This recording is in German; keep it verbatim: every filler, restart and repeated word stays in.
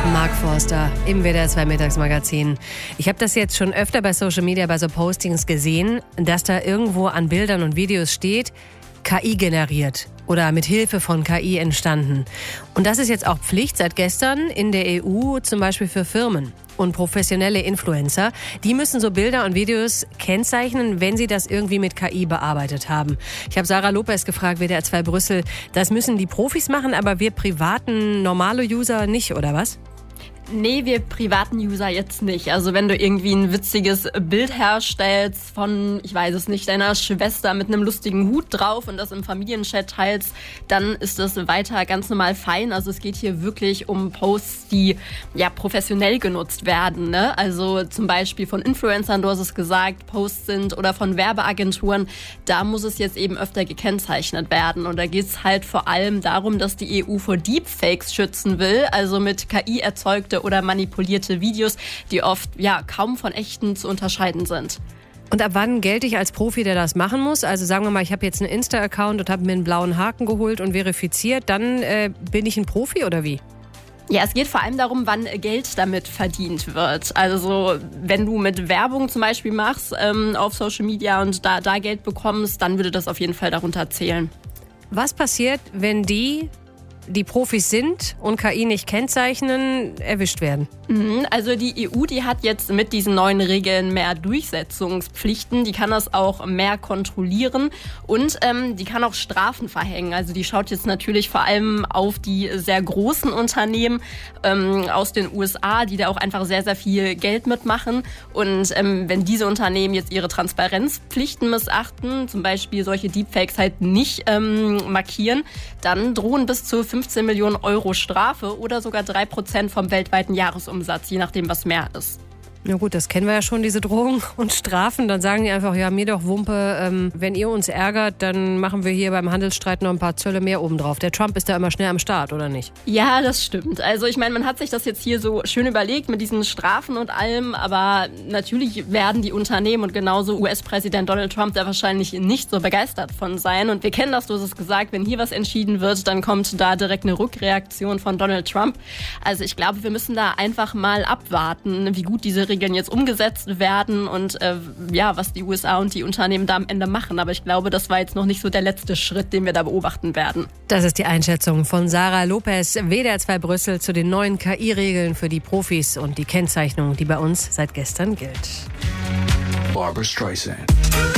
Mark Forster im W D R zwei Mittagsmagazin. Ich habe das jetzt schon öfter bei Social Media, bei so Postings gesehen, dass da irgendwo an Bildern und Videos steht, K I generiert oder mit Hilfe von K I entstanden. Und das ist jetzt auch Pflicht seit gestern in der E U, zum Beispiel für Firmen und professionelle Influencer. Die müssen so Bilder und Videos kennzeichnen, wenn sie das irgendwie mit K I bearbeitet haben. Ich habe Sarah Lopez gefragt, W D R zwei Brüssel, das müssen die Profis machen, aber wir privaten, normale User nicht, oder was? Nee, wir privaten User jetzt nicht. Also wenn du irgendwie ein witziges Bild herstellst von, ich weiß es nicht, deiner Schwester mit einem lustigen Hut drauf und das im Familienchat teilst, dann ist das weiter ganz normal fein. Also es geht hier wirklich um Posts, die ja professionell genutzt werden, ne? Also zum Beispiel von Influencern, du hast es gesagt, Posts sind oder von Werbeagenturen. Da muss es jetzt eben öfter gekennzeichnet werden. Und da geht es halt vor allem darum, dass die E U vor Deepfakes schützen will, also mit K I erzeugte oder manipulierte Videos, die oft ja kaum von echten zu unterscheiden sind. Und ab wann gelte ich als Profi, der das machen muss? Also sagen wir mal, ich habe jetzt einen Insta-Account und habe mir einen blauen Haken geholt und verifiziert, dann äh, bin ich ein Profi oder wie? Ja, es geht vor allem darum, wann Geld damit verdient wird. Also wenn du mit Werbung zum Beispiel machst ähm, auf Social Media und da, da Geld bekommst, dann würde das auf jeden Fall darunter zählen. Was passiert, wenn die die Profis sind und K I nicht kennzeichnen, erwischt werden? Also die E U, die hat jetzt mit diesen neuen Regeln mehr Durchsetzungspflichten. Die kann das auch mehr kontrollieren und ähm, die kann auch Strafen verhängen. Also die schaut jetzt natürlich vor allem auf die sehr großen Unternehmen ähm, aus den U S A, die da auch einfach sehr, sehr viel Geld mitmachen. Und ähm, wenn diese Unternehmen jetzt ihre Transparenzpflichten missachten, zum Beispiel solche Deepfakes halt nicht ähm, markieren, dann drohen bis zu fünfzehn Millionen Euro Strafe oder sogar drei Prozent vom weltweiten Jahresumsatz, je nachdem, was mehr ist. Na gut, das kennen wir ja schon, diese Drohungen und Strafen. Dann sagen die einfach, ja, mir doch Wumpe, ähm, wenn ihr uns ärgert, dann machen wir hier beim Handelsstreit noch ein paar Zölle mehr obendrauf. Der Trump ist da immer schnell am Start, oder nicht? Ja, das stimmt. Also ich meine, man hat sich das jetzt hier so schön überlegt mit diesen Strafen und allem, aber natürlich werden die Unternehmen und genauso U S-Präsident Donald Trump da wahrscheinlich nicht so begeistert von sein. Und wir kennen das, du hast es gesagt, wenn hier was entschieden wird, dann kommt da direkt eine Rückreaktion von Donald Trump. Also ich glaube, wir müssen da einfach mal abwarten, wie gut diese Regeln jetzt umgesetzt werden und äh, ja, was die U S A und die Unternehmen da am Ende machen. Aber ich glaube, das war jetzt noch nicht so der letzte Schritt, den wir da beobachten werden. Das ist die Einschätzung von Sarah Lopez, W D R zwei Brüssel, zu den neuen K I-Regeln für die Profis und die Kennzeichnung, die bei uns seit gestern gilt. Barbra Streisand.